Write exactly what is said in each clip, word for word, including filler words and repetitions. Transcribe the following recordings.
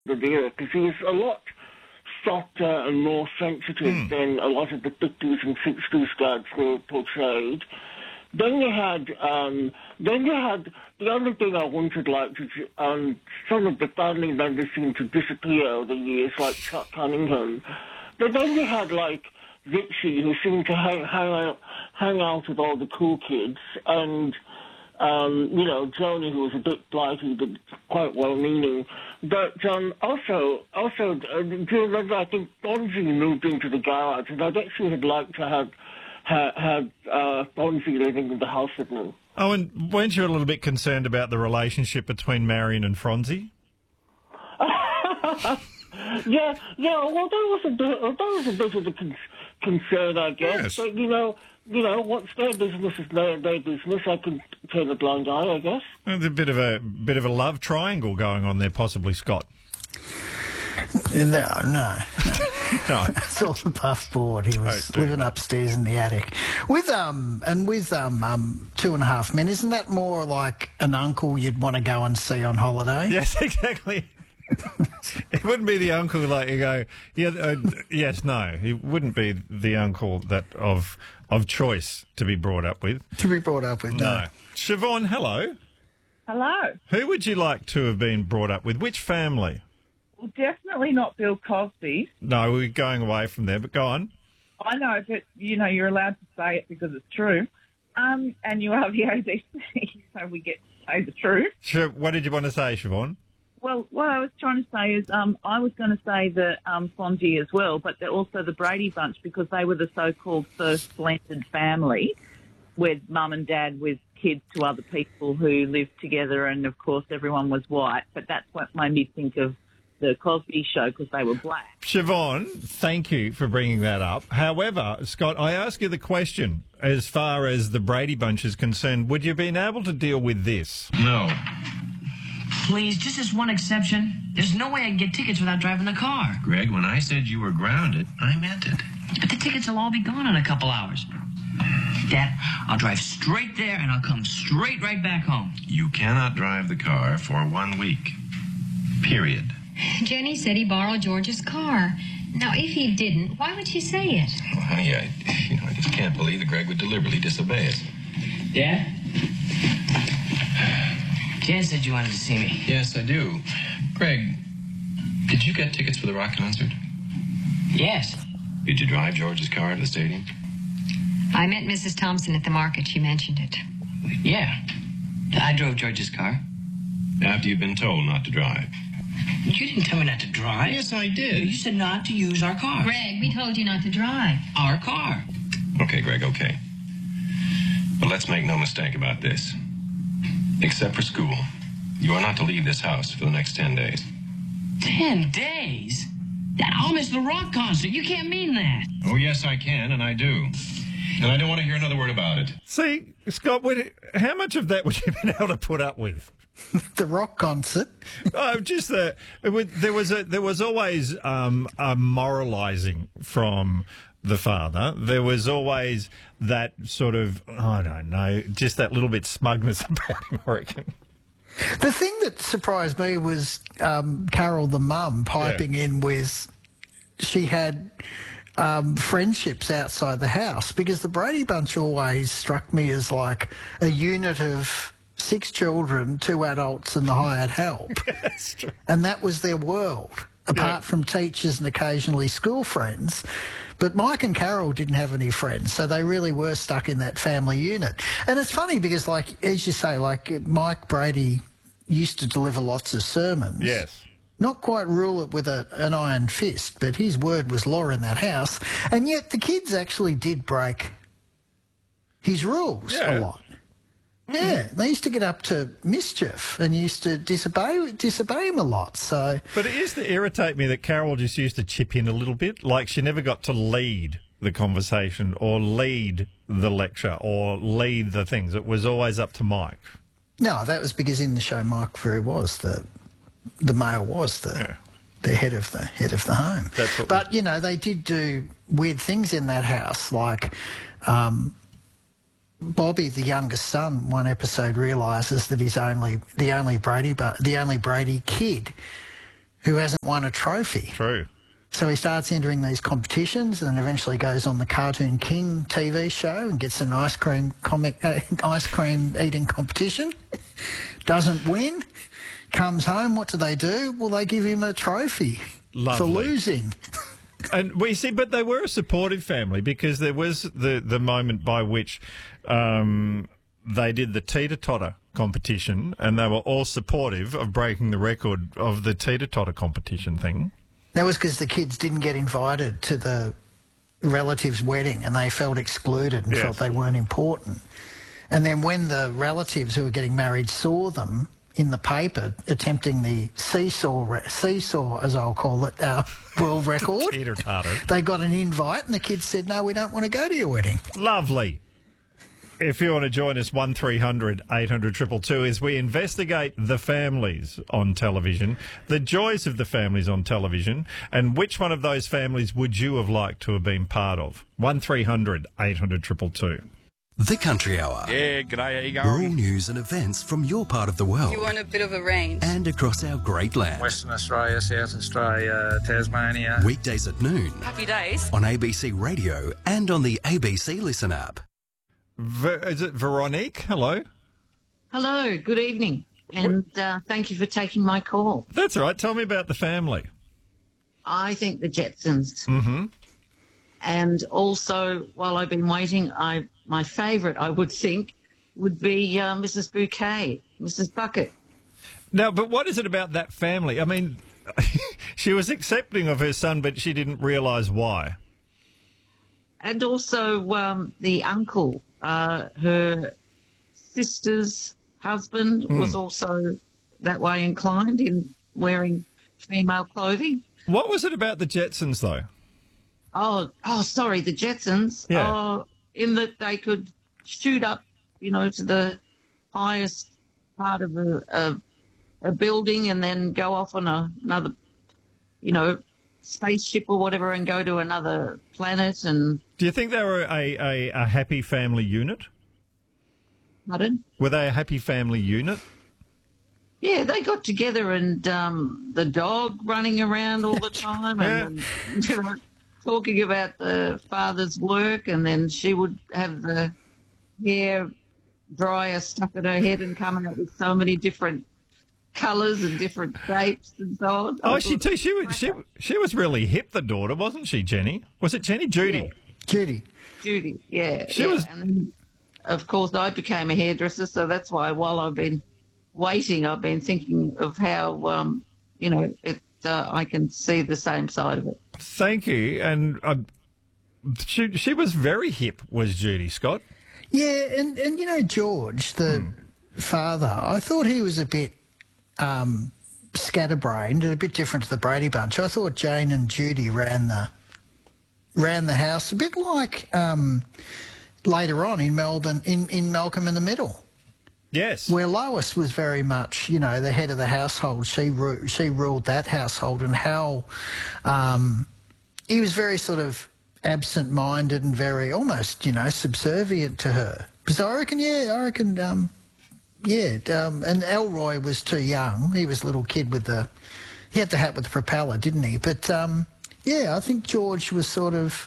the deal, because he was a lot softer and more sensitive Mm. than a lot of the fifties and sixties guys were portrayed. Then you had, um, then you had, the other thing I wanted, like, is, um, some of the family members seemed to disappear over the years, like Chuck Cunningham. But then you had, like, Richie, who seemed to hang, hang, out, hang out with all the cool kids, and, um, you know, Joni, who was a bit flighty but quite well-meaning. But um, also, also, uh, do you remember, I think Fonzie moved into the garage, and I actually would like to have had, had uh, Fonzie living in the house with me. Oh, and weren't you a little bit concerned about the relationship between Marion and Fonzie? yeah, yeah, well, that was a bit, that was a bit of a con- concern, I guess. Yes. But, you know, you know, what's their business is their, their business. I can turn a blind eye, I guess. There's a bit of a bit of a love triangle going on there, possibly, Scott. No, no. No. It's all above board. He was Oh, dear. living upstairs in the attic. With, um, and with, um, um, Two and a Half Men, isn't that more like an uncle you'd want to go and see on holiday? Yes, exactly. It wouldn't be the uncle like you go, yeah, uh, yes, no. He wouldn't be the uncle that of of choice to be brought up with. To be brought up with, no. No. Siobhan, hello. Hello. Who would you like to have been brought up with? Which family? Well, definitely not Bill Cosby. No, we're going away from there, but go on. I know, but, you know, you're allowed to say it because it's true. Um, and you are the A B C, so we get to say the truth. Sure, what did you want to say, Siobhan? Well, what I was trying to say is um, I was going to say the um, Fonzie as well, but they're also the Brady Bunch because they were the so-called first blended family with mum and dad with kids to other people who lived together, and, of course, everyone was white. But that's what made me think of the Cosby Show because they were black. Siobhan, thank you for bringing that up. However, Scott, I ask you the question, as far as the Brady Bunch is concerned, would you have been able to deal with this? No. Please, just as one exception. There's no way I can get tickets without driving the car. Greg, when I said you were grounded, I meant it. But the tickets will all be gone in a couple hours. Dad, I'll drive straight there and I'll come straight right back home. You cannot drive the car for one week. Period. Jenny said he borrowed George's car. Now, if he didn't, why would she say it? Well, honey, I, you know, I just can't believe that Greg would deliberately disobey us. Dad? Jan said you wanted to see me. Yes, I do. Greg, did you get tickets for the rock concert? Yes. Did you drive George's car to the stadium? I met Missus Thompson at the market. She mentioned it. Yeah. I drove George's car. After you've been told not to drive. You didn't tell me not to drive. Yes, I did. You said not to use our car. Greg, we told you not to drive. Our car. Okay, Greg, okay. But let's make no mistake about this. Except for school, you are not to leave this house for the next ten days. Ten days? Dad, I'll miss the rock concert. You can't mean that. Oh, yes, I can, and I do. And I don't want to hear another word about it. See, Scott, would, how much of that would you have been able to put up with? The rock concert. Oh, just the it would, there was a there was always um, a moralising from the father. There was always that sort of, I don't know, just that little bit smugness about him, I reckon. The thing that surprised me was um, Carol, the mum, piping Yeah. in with she had um, friendships outside the house, because the Brady Bunch always struck me as like a unit of six children, two adults and the hired help. That's true. And that was their world, apart Yeah. from teachers and occasionally school friends. But Mike and Carol didn't have any friends, so they really were stuck in that family unit. And it's funny because, like, as you say, like, Mike Brady used to deliver lots of sermons. Yes. Not quite rule it with a, an iron fist, but his word was law in that house. And yet the kids actually did break his rules Yeah. a lot. Yeah, they used to get up to mischief and used to disobey disobey him a lot. So, But it used to irritate me that Carol just used to chip in a little bit. Like she never got to lead the conversation or lead the lecture or lead the things. It was always up to Mike. no, that was because in the show Mike Ferry was the the male was the Yeah. the head of the head of the home. That's what but you know, they did do weird things in that house, like um, Bobby, the youngest son, one episode realises that he's only the only Brady, but the only Brady kid who hasn't won a trophy. True. So he starts entering these competitions and then eventually goes on the Cartoon King T V show and gets an ice cream comic, uh, ice cream eating competition. Doesn't win. Comes home. What do they do? Well, they give him a trophy Lovely. for losing. And we see, but they were a supportive family because there was the, the moment by which um, they did the teeter-totter competition and they were all supportive of breaking the record of the teeter-totter competition thing. That was because the kids didn't get invited to the relative's wedding and they felt excluded and Yes. felt they weren't important. And then when the relatives who were getting married saw them in the paper attempting the seesaw, re- seesaw as I'll call it, uh, world record, Teeter-totter. they got an invite and the kids said, no, we don't want to go to your wedding. Lovely. If you want to join us, one three hundred eight hundred two two two, as we investigate the families on television, the joys of the families on television, and which one of those families would you have liked to have been part of? one three hundred eight hundred two two two. The Country Hour. Yeah, g'day, how you Rural going? news and events from your part of the world. You want a bit of a range. And across our great land. Western Australia, South Australia, Tasmania. Weekdays at noon. Happy days. On A B C Radio and on the A B C Listen app. Ver- is it Veronique? Hello. Hello, good evening, and uh, thank you for taking my call. That's all right. Tell me about the family. I think the Jetsons. Mm-hmm. And also, while I've been waiting, I my favourite, I would think, would be uh, Missus Bouquet, Missus Bucket. Now, but what is it about that family? I mean, she was accepting of her son, but she didn't realise why. And also um, the uncle, uh, her sister's husband Mm. was also that way inclined in wearing female clothing. What was it about the Jetsons, though? Oh, oh, sorry, the Jetsons. Yeah. Oh, in that they could shoot up, you know, to the highest part of a, a, a building and then go off on a, another, you know, spaceship or whatever and go to another planet. And Do you think they were a, a, a happy family unit? pardon? Were they a happy family unit? Yeah, they got together and um, the dog running around all the time and, you know, talking about the father's work, and then she would have the hair dryer stuck in her head and coming up with so many different colours and different shapes and so on. Oh, she too. She was she she was really hip. The daughter, wasn't she, Jenny? Was it Jenny? Judy. Yeah. Judy. Judy, yeah. She yeah. was- And then, of course, I became a hairdresser, so that's why while I've been waiting, I've been thinking of how, um, you know, it. Uh, I can see the same side of it. Thank you. And uh, she she was very hip. Was Judy Scott? Yeah, and, and you know, George, the father, I thought he was a bit um, scatterbrained and a bit different to the Brady Bunch. I thought Jane and Judy ran the ran the house a bit like um, later on in Melbourne, in, in Malcolm in the Middle. Yes. Where Lois was very much, you know, the head of the household. She ru- she ruled that household, and how um, he was very sort of absent-minded and very almost, you know, subservient to her. So I reckon, yeah, I reckon, um, yeah. Um, and Elroy was too young. He was a little kid with the, he had the hat with the propeller, didn't he? But um, yeah, I think George was sort of,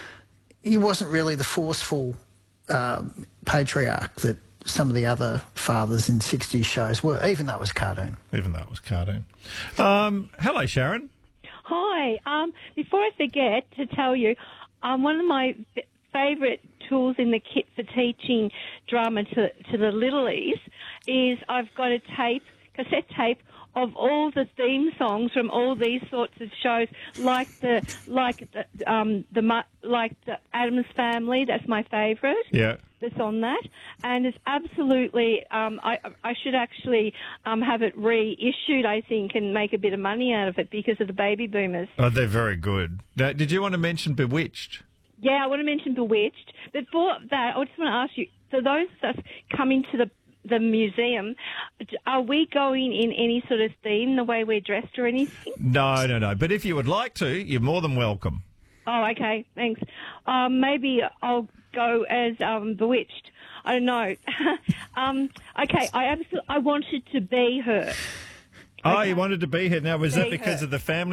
he wasn't really the forceful um, patriarch that some of the other fathers in sixties shows were, even though it was cartoon. Even though it was cartoon. Um, hello, Sharon. Hi. Um, before I forget to tell you, um, one of my f- favourite tools in the kit for teaching drama to, to the littlies is I've got a tape, cassette tape, of all the theme songs from all these sorts of shows, like the like the um the mu- like the Addams Family. That's my favourite. Yeah. That's on that, and it's absolutely. Um, I I should actually um have it reissued, I think, and make a bit of money out of it because of the baby boomers. Oh, they're very good. Now, did you want to mention Bewitched? Yeah, I want to mention Bewitched. Before that, I just want to ask you. So those of us coming to the the museum, are we going in any sort of theme, the way we're dressed or anything? No, no, no. But if you would like to, you're more than welcome. Oh, okay, thanks. Um, maybe I'll go as um, Bewitched. I don't know. um, okay, I absolutely, I wanted to be her. Oh, you wanted to be here. Now, was that Be because her. of the family